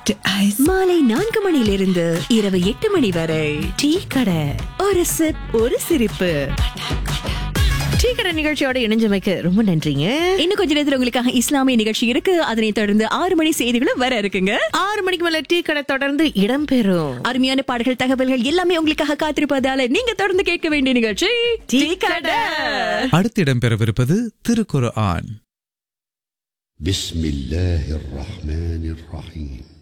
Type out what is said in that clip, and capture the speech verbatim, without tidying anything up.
Left eyes. மாலை நான்கு மணியிலிருந்து இரவு எட்டு மணி வரை டீ கடை. ஒரு சிப் ஒரு சிரிப்பு. டீ கடை நிகழ்ச்சியோட இணைஞ்சமைக்கு ரொம்ப நன்றிங்க. இன்னும் கொஞ்ச நேரத்துல உங்களுக்காக இஸ்லாமிய நிகழ்ச்சி இருக்கு. அதனை தொடர்ந்து ஆறு மணி செய்திகளும் வர இருக்குங்க. ஆறு மணிக்கு மேல டீ கடை தொடர்ந்து இடம்பெறும். அருமையான பாடல்கள், தகவல்கள் எல்லாமே உங்களுக்காக காத்திருப்பதால நீங்க தொடர்ந்து கேட்க வேண்டிய நிகழ்ச்சி டீ கடை. அடுத்து இடம்பெறவிருப்பது திருக்குர்ஆன். பிஸ்மில்லாஹிர் ரஹ்மானிர் ரஹீம்.